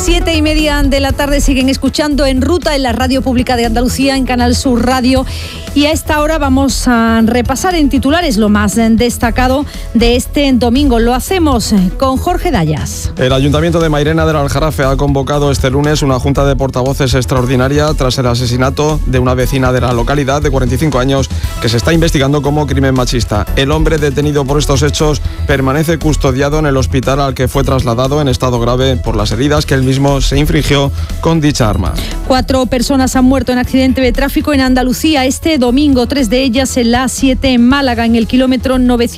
7:30 de la tarde siguen escuchando En Ruta en la Radio Pública de Andalucía, en Canal Sur Radio. Y a esta hora vamos a repasar en titulares lo más destacado de este domingo. Lo hacemos con Jorge Dayas. El Ayuntamiento de Mairena del Aljarafe ha convocado este lunes una junta de portavoces extraordinaria tras el asesinato de una vecina de la localidad de 45 años que se está investigando como crimen machista. El hombre detenido por estos hechos permanece custodiado en el hospital al que fue trasladado en estado grave por las heridas que él mismo se infringió con dicha arma. 4 personas han muerto en accidente de tráfico en Andalucía este domingo, 3 de ellas en la A7 en Málaga, en el kilómetro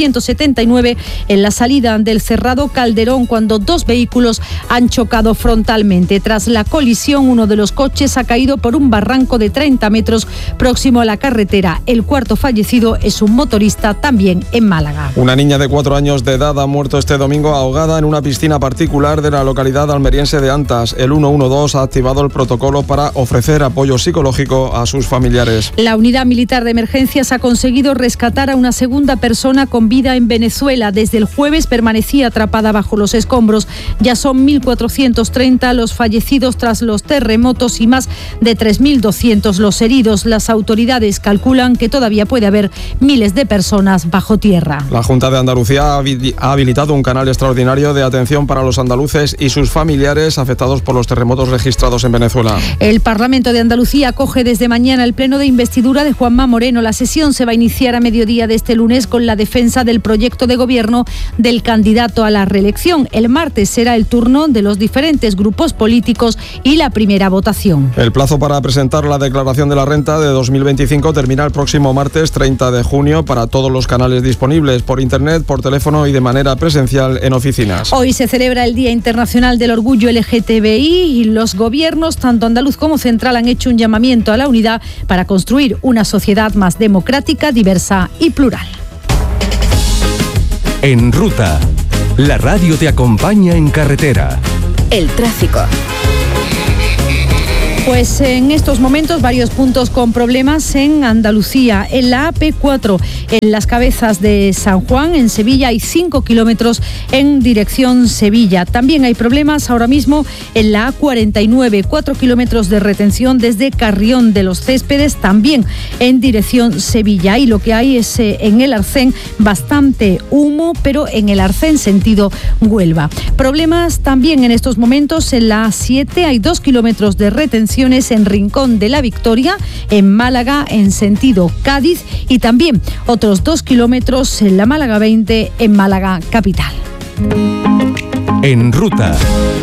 979, en la salida del Cerrado Calderón, cuando 2 vehículos han chocado frontalmente. Tras la colisión, uno de los coches ha caído por un barranco de 30 metros próximo a la carretera. El cuarto fallecido es un motorista también en Málaga. Una niña de 4 años de edad ha muerto este domingo ahogada en una piscina particular de la localidad almeriense de Antas. El 112 ha activado el protocolo para ofrecer apoyo psicológico a sus familiares. La Unidad Militar de Emergencias ha conseguido rescatar a una segunda persona con vida en Venezuela. Desde el jueves permanecía atrapada bajo los escombros. Ya son 1.430 los fallecidos tras los terremotos y más de 3.200 los heridos. Las autoridades calculan que todavía puede haber miles de personas bajo tierra. La Junta de Andalucía ha habilitado un canal extraordinario de atención para los andaluces y sus familiares afectados por los terremotos registrados en Venezuela. El Parlamento de Andalucía acoge desde mañana el pleno de investidura de Juanma Moreno. La sesión se va a iniciar a mediodía de este lunes con la defensa del proyecto de gobierno del candidato a la reelección. El martes será el turno de los diferentes grupos políticos y la primera votación. El plazo para presentar la declaración de la renta de 2025 termina el próximo martes 30 de junio para todos los canales disponibles, por internet, por teléfono y de manera presencial en oficinas. Hoy se celebra el Día Internacional del Orgullo LGTBI y los gobiernos, tanto andaluz como central, han hecho un llamamiento a la unidad para construir una sociedad más democrática, diversa y plural. En Ruta, la radio te acompaña en carretera. El tráfico. Pues en estos momentos varios puntos con problemas en Andalucía. En la AP4, en las Cabezas de San Juan, en Sevilla, hay 5 kilómetros en dirección Sevilla. También hay problemas ahora mismo en la A49, 4 kilómetros de retención desde Carrión de los Céspedes, también en dirección Sevilla. Y lo que hay es en el Arcén bastante humo, pero en el Arcén sentido Huelva. Problemas también en estos momentos en la A7, hay 2 kilómetros de retención en Rincón de la Victoria, en Málaga, en sentido Cádiz, y también otros 2 kilómetros en la Málaga 20, en Málaga capital. En Ruta,